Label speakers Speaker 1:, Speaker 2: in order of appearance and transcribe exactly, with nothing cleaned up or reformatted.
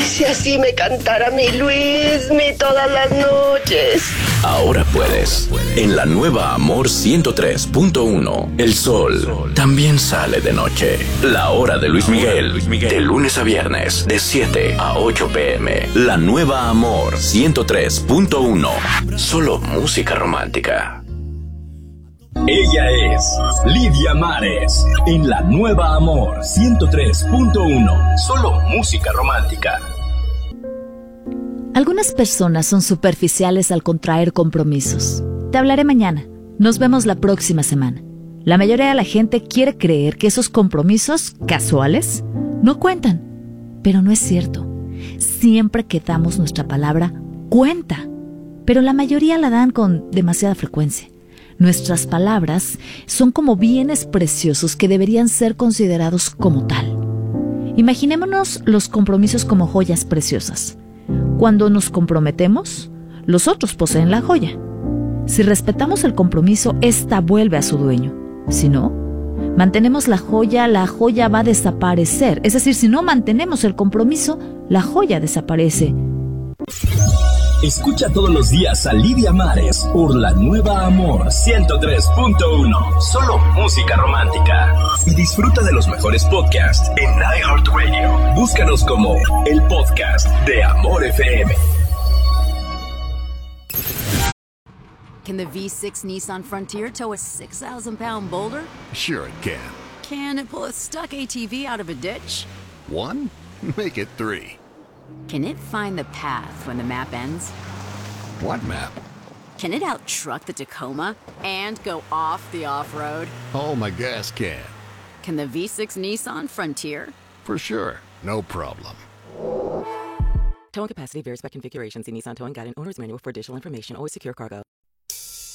Speaker 1: Si así me cantara mi Luismi todas las noches.
Speaker 2: Ahora puedes. En la nueva Amor ciento tres punto uno, el sol también sale de noche. La hora de Luis Miguel, de lunes a viernes, de siete a ocho pm. La nueva Amor ciento tres punto uno. Solo música romántica.
Speaker 3: Ella es Lidia Mares, en la nueva Amor ciento tres punto uno. Solo música romántica.
Speaker 4: Algunas personas son superficiales al contraer compromisos. Te hablaré mañana. Nos vemos la próxima semana. La mayoría de la gente quiere creer que esos compromisos casuales no cuentan, pero no es cierto. Siempre que damos nuestra palabra, cuenta, pero la mayoría la dan con demasiada frecuencia. Nuestras palabras son como bienes preciosos que deberían ser considerados como tal. Imaginémonos los compromisos como joyas preciosas. Cuando nos comprometemos, los otros poseen la joya. Si respetamos el compromiso, ésta vuelve a su dueño. Si no, mantenemos la joya, la joya va a desaparecer. Es decir, si no mantenemos el compromiso, la joya desaparece.
Speaker 3: Escucha todos los días a Lidia Mares por la nueva Amor ciento tres punto uno. Solo música romántica. Y disfruta de los mejores podcasts en iHeartRadio. Búscanos como el podcast de Amor F M.
Speaker 5: Can the V six Nissan Frontier tow a six thousand pound boulder?
Speaker 6: Sure it can.
Speaker 5: Can it pull a stuck A T V out of a ditch?
Speaker 6: One? Make it three.
Speaker 5: Can it find the path when the map ends?
Speaker 6: What map?
Speaker 5: Can it outtruck the Tacoma and go off the off-road?
Speaker 6: Oh, my gas can.
Speaker 5: Can the V six Nissan Frontier?
Speaker 6: For sure. No problem.
Speaker 7: Towing capacity varies by configuration. See Nissan Towing Guide and Owner's Manual for additional information. Always secure cargo.